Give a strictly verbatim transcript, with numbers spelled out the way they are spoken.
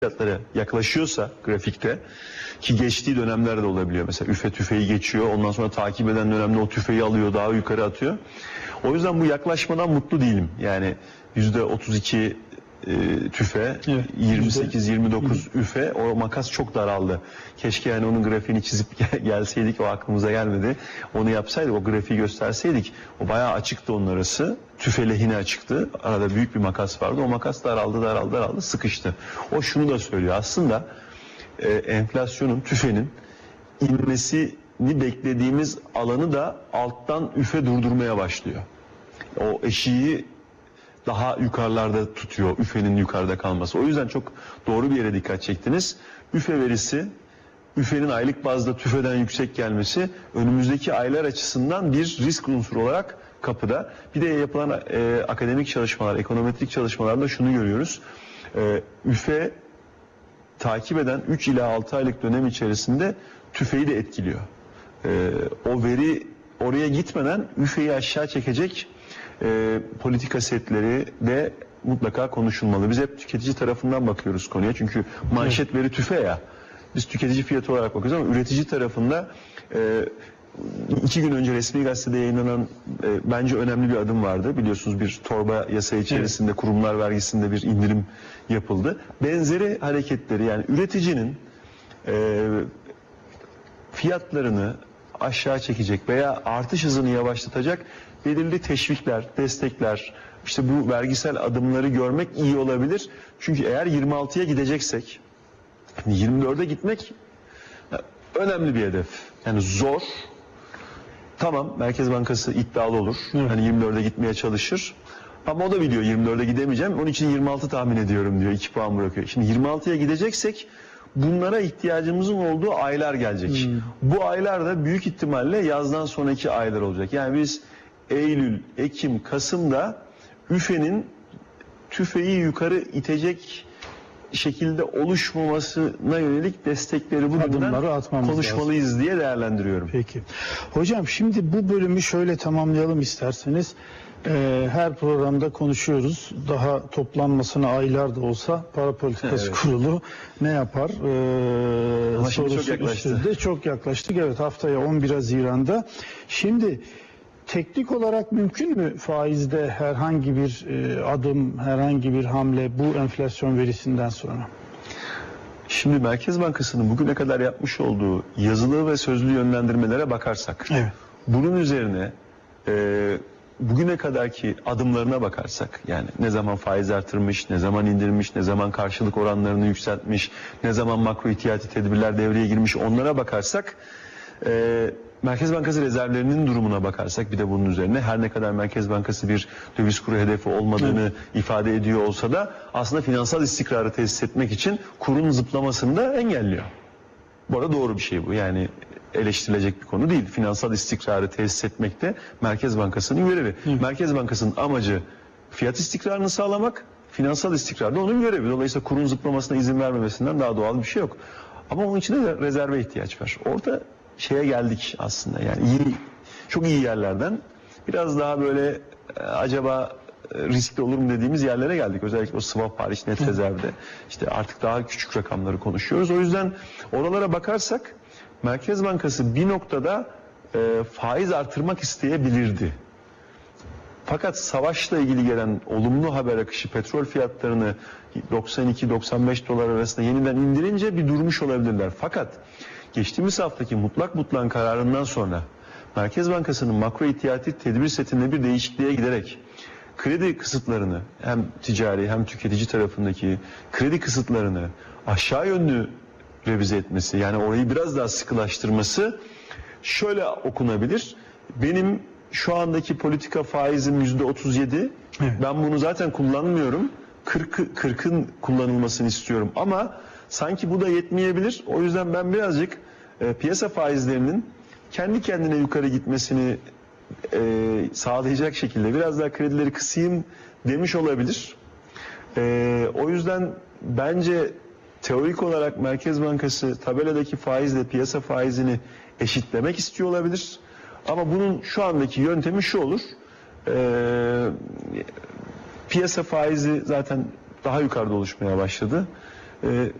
fiyatlara yaklaşıyorsa grafikte, ki geçtiği dönemler de olabiliyor. Mesela üfe tüfeği geçiyor, ondan sonra takip eden dönemde o tüfeği alıyor, daha yukarı atıyor. O yüzden bu yaklaşmadan mutlu değilim. Yani yüzde otuz iki e, tüfe, evet, yirmi sekiz yirmi dokuz üfe, o makas çok daraldı. Keşke yani onun grafiğini çizip gelseydik, o aklımıza gelmedi. Onu yapsaydık, o grafiği gösterseydik, o bayağı açıktı onun arası. Tüfe lehine açıktı. Arada büyük bir makas vardı. O makas daraldı, daraldı, daraldı, sıkıştı. O şunu da söylüyor. Aslında e, enflasyonun, tüfenin inmesini beklediğimiz alanı da alttan üfe durdurmaya başlıyor. O eşiği daha yukarılarda tutuyor, üfenin yukarıda kalması. O yüzden çok doğru bir yere dikkat çektiniz. Üfe verisi, üfenin aylık bazda tüfeden yüksek gelmesi önümüzdeki aylar açısından bir risk unsuru olarak kapıda. Bir de yapılan e, akademik çalışmalar, ekonometrik çalışmalarda şunu görüyoruz. E, üfe takip eden üç ila altı aylık dönem içerisinde tüfeyi de etkiliyor. E, o veri oraya gitmeden üfeyi aşağı çekecek e, politika setleri de mutlaka konuşulmalı. Biz hep tüketici tarafından bakıyoruz konuya. Çünkü manşet veri tüfe ya. Biz tüketici fiyatı olarak bakıyoruz ama üretici tarafında e, iki gün önce resmi gazetede yayınlanan e, bence önemli bir adım vardı. Biliyorsunuz bir torba yasa içerisinde, evet, kurumlar vergisinde bir indirim yapıldı. Benzeri hareketleri, yani üreticinin e, fiyatlarını aşağı çekecek veya artış hızını yavaşlatacak belirli teşvikler, destekler, işte bu vergisel adımları görmek iyi olabilir. Çünkü eğer yirmi altıya gideceksek, yirmi dörde gitmek önemli bir hedef. Yani zor. Tamam, Merkez Bankası iddialı olur. Evet. Hani yirmi dörde gitmeye çalışır. Ama o da biliyor yirmi dörde gidemeyeceğim. Onun için yirmi altı tahmin ediyorum diyor. iki puan bırakıyor. Şimdi yirmi altıya gideceksek bunlara ihtiyacımızın olduğu aylar gelecek. Hmm. Bu aylar da büyük ihtimalle yazdan sonraki aylar olacak. Yani biz Eylül, Ekim, Kasım'da üfenin tüfeği yukarı itecek şekilde oluşmamasına yönelik destekleri bu durumdan konuşmalıyız lazım diye değerlendiriyorum. Peki. Hocam şimdi bu bölümü şöyle tamamlayalım isterseniz. Ee, her programda konuşuyoruz. Daha toplanmasına aylar da olsa Para Politikası evet. Kurulu ne yapar? Ee, Ama şimdi çok yaklaştı. Çok yaklaştık. Evet, haftaya on bir Haziran'da. Şimdi teknik olarak mümkün mü faizde herhangi bir e, adım, herhangi bir hamle bu enflasyon verisinden sonra? Şimdi Merkez Bankası'nın bugüne kadar yapmış olduğu yazılı ve sözlü yönlendirmelere bakarsak, evet, bunun üzerine e, bugüne kadarki adımlarına bakarsak, yani ne zaman faiz artırmış, ne zaman indirmiş, ne zaman karşılık oranlarını yükseltmiş, ne zaman makro ihtiyati tedbirler devreye girmiş, onlara bakarsak, e, Merkez Bankası rezervlerinin durumuna bakarsak, bir de bunun üzerine her ne kadar Merkez Bankası bir döviz kuru hedefi olmadığını evet. ifade ediyor olsa da aslında finansal istikrarı tesis etmek için kurun zıplamasını da engelliyor. Bu arada doğru bir şey bu. Yani eleştirilecek bir konu değil. Finansal istikrarı tesis etmek de Merkez Bankası'nın görevi. Hı. Merkez Bankası'nın amacı fiyat istikrarını sağlamak, finansal istikrar da onun görevi. Dolayısıyla kurun zıplamasına izin vermemesinden daha doğal bir şey yok. Ama onun için de rezerve ihtiyaç var. Orada şeye geldik aslında, yani iyi, çok iyi yerlerden biraz daha böyle e, acaba e, riskli olur mu dediğimiz yerlere geldik. Özellikle o swap hariç net rezervde işte artık daha küçük rakamları konuşuyoruz. O yüzden oralara bakarsak Merkez Bankası bir noktada e, faiz artırmak isteyebilirdi. Fakat savaşla ilgili gelen olumlu haber akışı petrol fiyatlarını doksan iki doksan beş dolar arasında yeniden indirince bir durmuş olabilirler. Fakat geçtiğimiz haftaki mutlak mutlağın kararından sonra Merkez Bankası'nın makro ihtiyati tedbir setinde bir değişikliğe giderek kredi kısıtlarını, hem ticari hem tüketici tarafındaki kredi kısıtlarını aşağı yönlü revize etmesi, yani orayı biraz daha sıkılaştırması şöyle okunabilir. Benim şu andaki politika faizim yüzde otuz yedi. Evet. Ben bunu zaten kullanmıyorum. kırkın kullanılmasını istiyorum ama sanki bu da yetmeyebilir. O yüzden ben birazcık e, piyasa faizlerinin kendi kendine yukarı gitmesini e, sağlayacak şekilde biraz daha kredileri kısayım demiş olabilir. E, o yüzden bence teorik olarak Merkez Bankası tabeladaki faizle piyasa faizini eşitlemek istiyor olabilir. Ama bunun şu andaki yöntemi şu olur. E, piyasa faizi zaten daha yukarıda oluşmaya başladı. e,